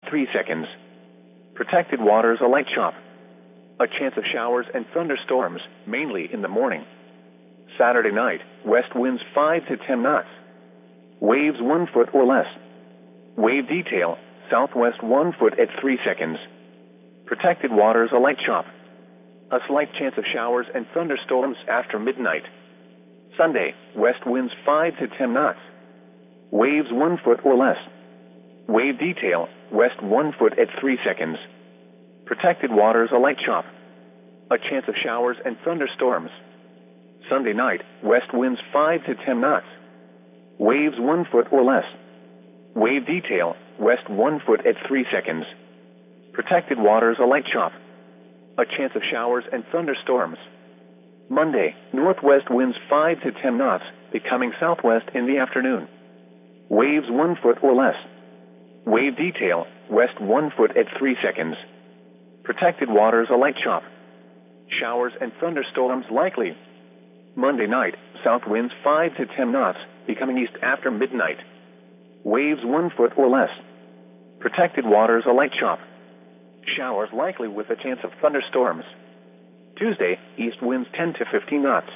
3 seconds. Protected waters, a light chop. A chance of showers and thunderstorms, mainly in the morning. Saturday night, west winds 5 to 10 knots. Waves 1 foot or less. Wave detail, southwest 1 foot at 3 seconds. Protected waters, a light chop. A slight chance of showers and thunderstorms after midnight. Sunday, west winds 5 to 10 knots. Waves 1 foot or less. Wave detail, west 1 foot at 3 seconds. Protected waters, a light chop. A chance of showers and thunderstorms. Sunday night, west winds 5 to 10 knots. Waves 1 foot or less. Wave detail, west 1 foot at 3 seconds. Protected waters, a light chop. A chance of showers and thunderstorms. Monday, northwest winds 5 to 10 knots, becoming southwest in the afternoon. Waves 1 foot or less. Wave detail, west 1 foot at 3 seconds. Protected waters, a light chop. Showers and thunderstorms likely. Monday night, south winds 5 to 10 knots, becoming east after midnight. Waves 1 foot or less. Protected waters, a light chop. Showers likely with a chance of thunderstorms. Tuesday, east winds 10 to 15 knots.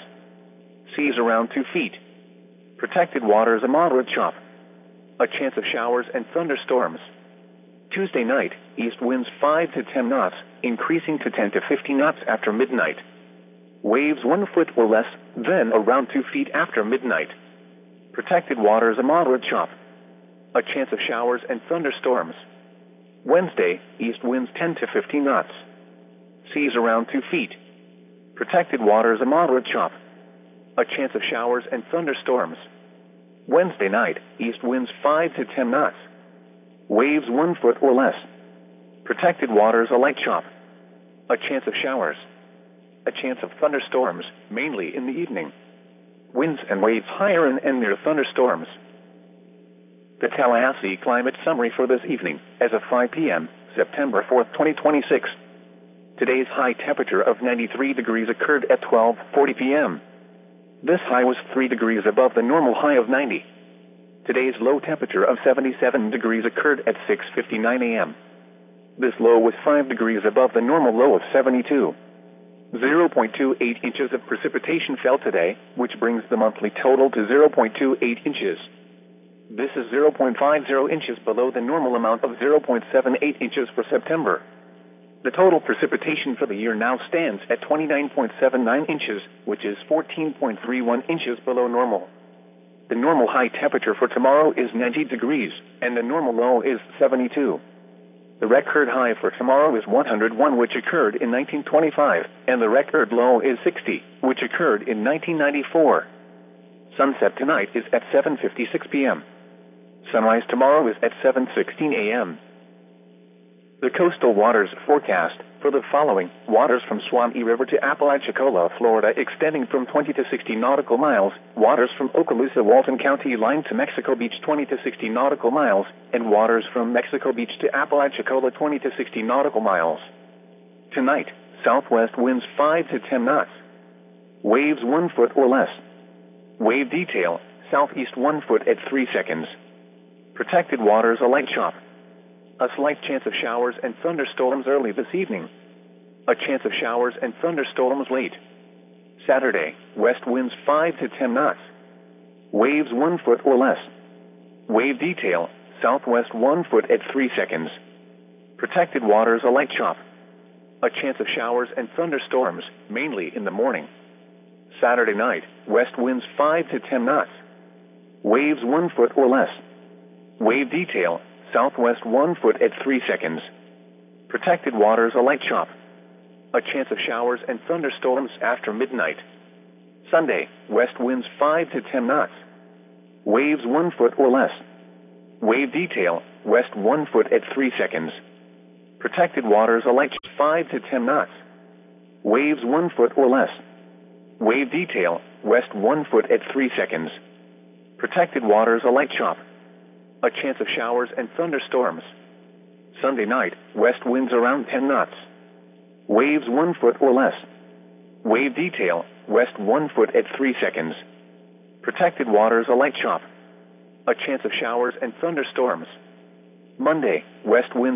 Seas around 2 feet. Protected waters, a moderate chop. A chance of showers and thunderstorms. Tuesday night, east winds 5 to 10 knots, increasing to 10 to 15 knots after midnight. Waves 1 foot or less, then around 2 feet after midnight. Protected waters, a moderate chop. A chance of showers and thunderstorms. Wednesday, east winds 10 to 15 knots. Seas around 2 feet. Protected waters, a moderate chop. A chance of showers and thunderstorms. Wednesday night, east winds 5 to 10 knots. Waves 1 foot or less. Protected waters, a light chop. A chance of showers. A chance of thunderstorms, mainly in the evening. Winds and waves higher and near thunderstorms. The Tallahassee climate summary for this evening, as of 5 p.m., September 4th, 2026. Today's high temperature of 93 degrees occurred at 12:40 p.m. This high was 3 degrees above the normal high of 90. Today's low temperature of 77 degrees occurred at 6:59 a.m. This low was 5 degrees above the normal low of 72. 0.28 inches of precipitation fell today, which brings the monthly total to 0.28 inches. This is 0.50 inches below the normal amount of 0.78 inches for September. The total precipitation for the year now stands at 29.79 inches, which is 14.31 inches below normal. The normal high temperature for tomorrow is 90 degrees, and the normal low is 72. The record high for tomorrow is 101, which occurred in 1925, and the record low is 60, which occurred in 1994. Sunset tonight is at 7:56 p.m. Sunrise tomorrow is at 7:16 a.m. The coastal waters forecast for the following: waters from Suwannee River to Apalachicola, Florida, extending from 20 to 60 nautical miles, waters from Okaloosa, Walton County line to Mexico Beach 20 to 60 nautical miles, and waters from Mexico Beach to Apalachicola 20 to 60 nautical miles. Tonight, southwest winds 5 to 10 knots. Waves 1 foot or less. Wave detail, southeast 1 foot at 3 seconds. Protected waters, a light chop. A slight chance of showers and thunderstorms early this evening. A chance of showers and thunderstorms late. Saturday, west winds 5 to 10 knots. Waves 1 foot or less. Wave detail, southwest 1 foot at 3 seconds. Protected waters, a light chop. A chance of showers and thunderstorms, mainly in the morning. Saturday night, west winds 5 to 10 knots. Waves 1 foot or less. Wave detail, southwest 1 foot at 3 seconds. Protected waters, a light chop. A chance of showers and thunderstorms after midnight. Sunday, west winds 5 to 10 knots. Waves 1 foot or less. Wave detail, west 1 foot at 3 seconds. Protected waters, a light chop. 5 to 10 knots. Waves 1 foot or less. Wave detail, west 1 foot at 3 seconds. Protected waters, a light chop. A chance of showers and thunderstorms. Sunday night, west winds around 10 knots. Waves 1 foot or less. Wave detail, west 1 foot at 3 seconds. Protected waters, a light chop. A chance of showers and thunderstorms. Monday, west winds